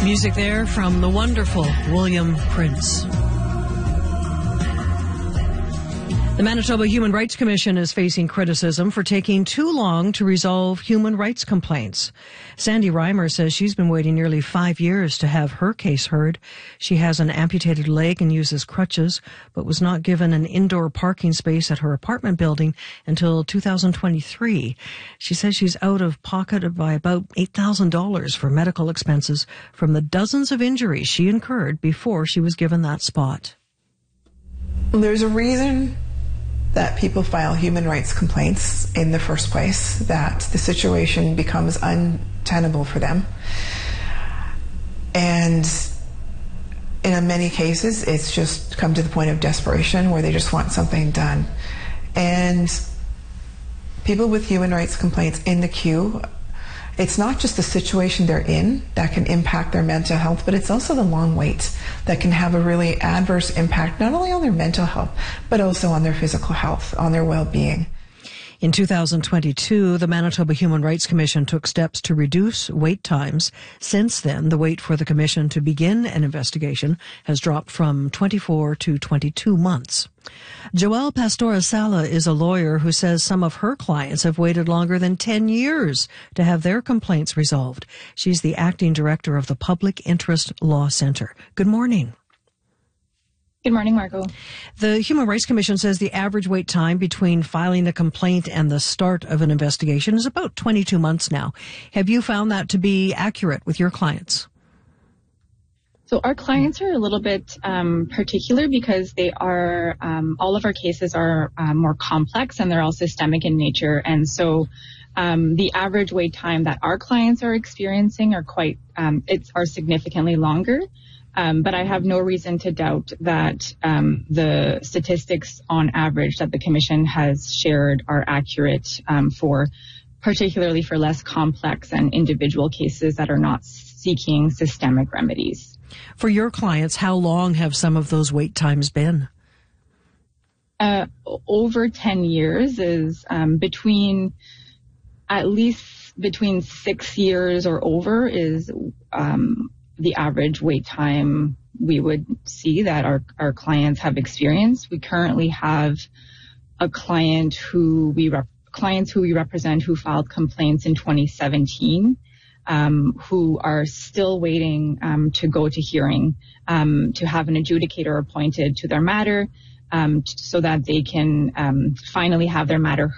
Music there from the wonderful William Prince. The Manitoba Human Rights Commission is facing criticism for taking too long to resolve human rights complaints. Sandy Reimer says she's been waiting nearly 5 years to have her case heard. She has an amputated leg and uses crutches, but was not given an indoor parking space at her apartment building until 2023. She says she's out of pocket by about $8,000 for medical expenses from the dozens of injuries she incurred before she was given that spot. There's a reason that people file human rights complaints in the first place, that the situation becomes untenable for them. And in many cases, it's just come to the point of desperation where they just want something done. And people with human rights complaints in the queue, it's not just the situation they're in that can impact their mental health, but it's also the long wait that can have a really adverse impact, not only on their mental health, but also on their physical health, on their well-being. In 2022, the Manitoba Human Rights Commission took steps to reduce wait times. Since then, the wait for the Commission to begin an investigation has dropped from 24 to 22 months. Joelle Pastora-Sala is a lawyer who says some of her clients have waited longer than 10 years to have their complaints resolved. She's the acting director of the Public Interest Law Center. Good morning. Good morning, Margot. The Human Rights Commission says the average wait time between filing a complaint and the start of an investigation is about 22 months now. Have you found that to be accurate with your clients? So our clients are a little bit particular because they are, all of our cases are more complex and they're all systemic in nature. And so the average wait time that our clients are experiencing are are significantly longer. But I have no reason to doubt that the statistics on average that the Commission has shared are accurate particularly for less complex and individual cases that are not seeking systemic remedies. For your clients, how long have some of those wait times been? Over 10 years is at least between 6 years or over is the average wait time we would see that our clients have experienced. We currently have a clients who we represent who filed complaints in 2017, who are still waiting to go to hearing, to have an adjudicator appointed to their matter, so that they can finally have their matter